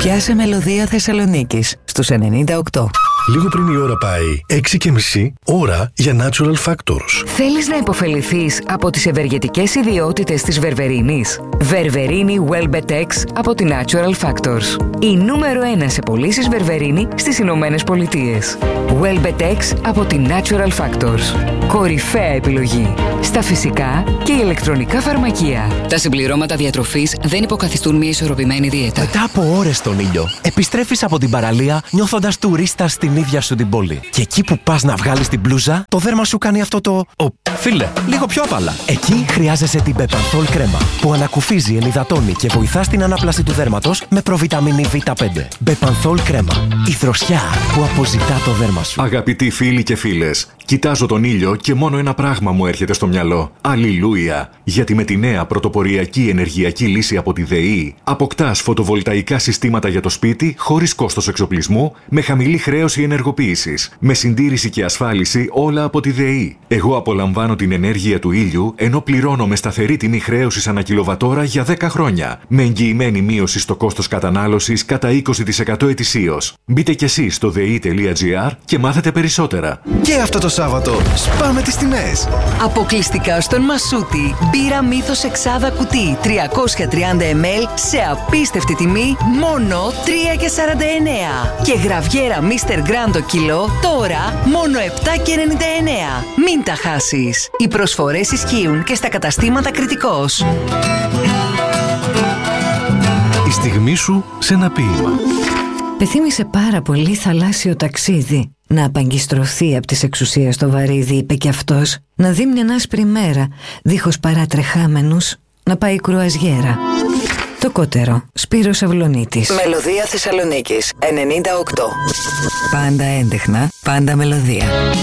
Πιάσε Μελωδία Θεσσαλονίκης στους 98. Λίγο πριν η ώρα πάει 6:30, ώρα για Natural Factors. Θέλεις να υποφεληθείς από τις ευεργετικές ιδιότητες της βερβερίνης? Βερβερίνη Welbetex από τη Natural Factors. Η νούμερο 1 σε πωλήσεις βερβερίνη στις Ηνωμένες Πολιτείες. Welbetex από τη Natural Factors. Κορυφαία επιλογή στα φυσικά και ηλεκτρονικά φαρμακεία. Τα συμπληρώματα διατροφής δεν υποκαθιστούν μια ισορροπημένη δίαιτα. Μετά από ώρες στον ήλιο, επιστρέφεις από την παραλία νιώθοντας τουρίστα στην ίδια σου την πόλη. Και εκεί που πας να βγάλεις την μπλούζα, το δέρμα σου κάνει αυτό το. Φίλε, λίγο πιο απαλά. Εκεί χρειάζεσαι την Bepanthol κρέμα, που ανακουφίζει, ενυδατώνει και βοηθά στην ανάπλαση του δέρματος με προβιταμίνη Β5. Bepanthol κρέμα. Η δροσιά που αποζητά το δέρμα σου. Αγαπητοί φίλοι και φίλες, κοιτάζω τον ήλιο και μόνο ένα πράγμα μου έρχεται στο μυαλό. Αλληλούια! Γιατί με τη νέα πρωτοποριακή ενεργειακή λύση από τη ΔΕΗ αποκτάς φωτοβολταϊκά συστήματα για το σπίτι χωρίς κόστος εξοπλισμού, με χαμηλή χρέωση ενεργοποίησης, με συντήρηση και ασφάλιση όλα από τη ΔΕΗ. Εγώ απολαμβάνω την ενέργεια του ήλιου ενώ πληρώνω με σταθερή τιμή χρέωσης ανά κιλοβατόρα για 10 χρόνια, με εγγυημένη μείωση στο κόστος κατανάλωσης κατά 20% ετησίως. Μπείτε κι εσείς στο dei.gr και μάθετε περισσότερα. Και αυτό το Σάββατο σπάμε τις τιμές. Αποκλειστικά στον Μασούτη. Μπύρα Μύθος εξάδα κουτί 330 ml σε απίστευτη τιμή μόνο 3,49. Και γραβιέρα Mr. Grand κιλό τώρα μόνο 7,99. Μην τα χάσεις. Οι προσφορές ισχύουν και στα καταστήματα Κρητικός. Η στιγμή σου σε ένα ποίημα. Πεθύμησε πάρα πολύ θαλάσσιο ταξίδι. Να απαγκιστρωθεί από τις εξουσίες το βαρύδι, είπε κι αυτός. Να δει μια άσπρη μέρα, δίχως παρατρεχάμενους, να πάει κρουαζιέρα. Το κότερο, Σπύρος Αυλονίτης. Μελωδία Θεσσαλονίκης 98. Πάντα έντεχνα, πάντα μελωδία.